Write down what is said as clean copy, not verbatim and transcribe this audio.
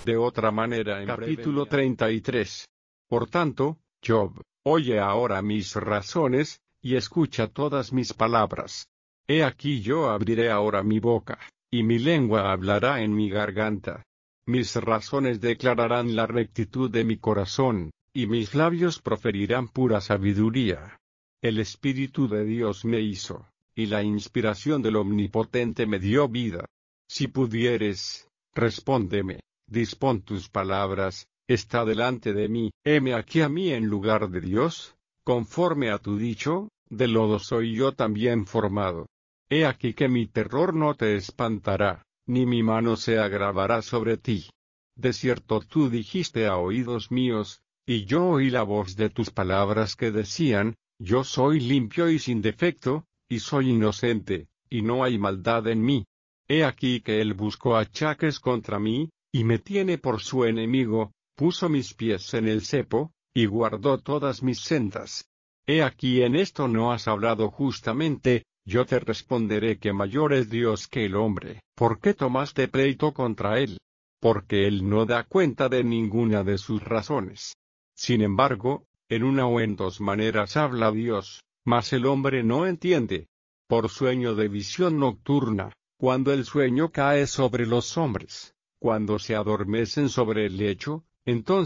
De otra manera, en capítulo 33. Por tanto, Job, oye ahora mis razones, y escucha todas mis palabras. He aquí yo abriré ahora mi boca, y mi lengua hablará en mi garganta. Mis razones declararán la rectitud de mi corazón, y mis labios proferirán pura sabiduría. El Espíritu de Dios me hizo, y la inspiración del Omnipotente me dio vida. Si pudieres, respóndeme, dispón tus palabras, está delante de mí. Heme aquí a mí en lugar de Dios, conforme a tu dicho, de lodo soy yo también formado. He aquí que mi terror no te espantará, ni mi mano se agravará sobre ti. De cierto tú dijiste a oídos míos, y yo oí la voz de tus palabras que decían, yo soy limpio y sin defecto, y soy inocente, y no hay maldad en mí. He aquí que él buscó achaques contra mí, y me tiene por su enemigo, puso mis pies en el cepo, y guardó todas mis sendas. He aquí en esto no has hablado justamente, yo te responderé que mayor es Dios que el hombre. ¿Por qué tomaste pleito contra él? Porque él no da cuenta de ninguna de sus razones. Sin embargo, en una o en dos maneras habla Dios, mas el hombre no entiende. Por sueño de visión nocturna, cuando el sueño cae sobre los hombres, cuando se adormecen sobre el lecho, entonces